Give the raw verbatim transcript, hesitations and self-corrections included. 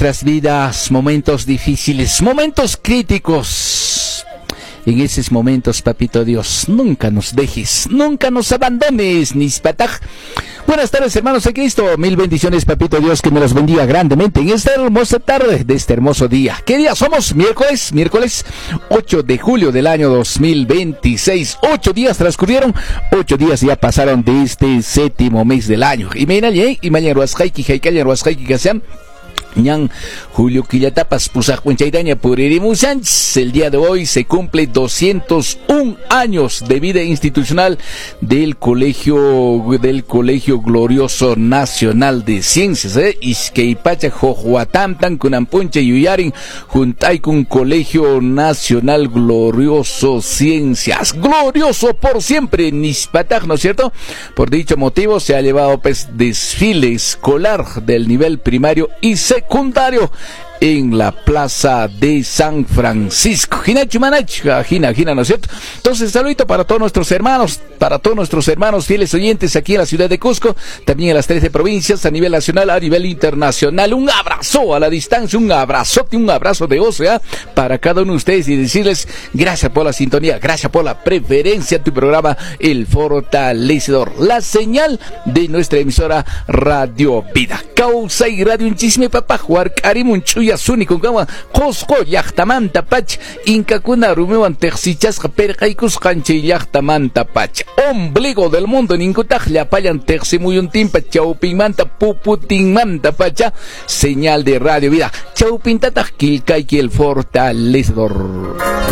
nuestras vidas momentos difíciles, momentos críticos. En esos momentos, papito Dios, nunca nos dejes, nunca nos abandones, Nispataj. Buenas tardes, hermanos en Cristo. Mil bendiciones, papito Dios, que me los bendiga grandemente en esta hermosa tarde de este hermoso día. ¿Qué día somos? Miércoles, miércoles ocho de julio del año dos mil veintiséis. Ocho días transcurrieron, ocho días ya pasaron de este séptimo mes del año. Y me y y mañana Ruasjaiki, Jaikaya Ruasjaiki, que sean. Ñan Julio Quillatapas Pusacuenchairaña Puririmus Sánchez. El día de hoy se cumple doscientos un años de vida institucional del colegio del Colegio Glorioso Nacional de Ciencias, eh Isqueipacha Jojuatamtan Kunampunche Yuyarin Juntay con Colegio Nacional Glorioso Ciencias. Glorioso por siempre, Nispataj, ¿no es cierto? Por dicho motivo se ha llevado pues desfile escolar del nivel primario y secundario secundario en la plaza de San Francisco. Gina Chumanacha, Gina, Gina, ¿no es cierto? Entonces, saludito para todos nuestros hermanos, para todos nuestros hermanos fieles oyentes aquí en la ciudad de Cusco, también en las trece provincias, a nivel nacional, a nivel internacional. Un abrazo a la distancia, un abrazote, un abrazo de oso, ¿eh? Para cada uno de ustedes y decirles gracias por la sintonía, gracias por la preferencia a tu programa El Fortalecedor, la señal de nuestra emisora Radio Vida. Causa y Radio un chisme papá, jugar Karimunchuya Suni con gama Cosco Yachtamanta Pach Incacuna Rumewan Tercichasca Percaikus Canche Yachtamanta Pach ombligo del mundo Ningutaj Lapayan Tercimuyun Timpa Chaupimanta Puputimanta Pacha señal de Radio Vida Chaupintataj Kilkaiki el Fortalecedor.